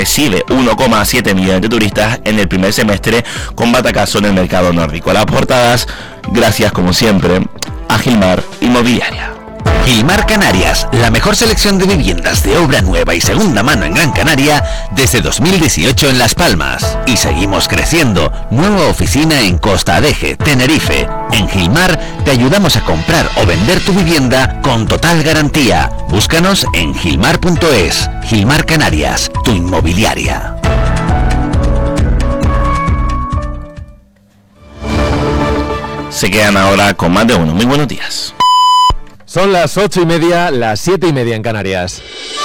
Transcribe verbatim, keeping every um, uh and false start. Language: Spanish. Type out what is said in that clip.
recibe uno coma siete millones de turistas en el primer semestre, con batacazo en el mercado nórdico. Las portadas, gracias como siempre a Gilmar Inmobiliaria. Gilmar Canarias, la mejor selección de viviendas de obra nueva y segunda mano en Gran Canaria desde dos mil dieciocho en Las Palmas. Y seguimos creciendo. Nueva oficina en Costa Adeje, Tenerife. En Gilmar te ayudamos a comprar o vender tu vivienda con total garantía. Búscanos en gilmar punto es. Gilmar Canarias, tu inmobiliaria. Se quedan ahora con más de uno. Muy buenos días. Son las ocho y media, las siete y media en Canarias.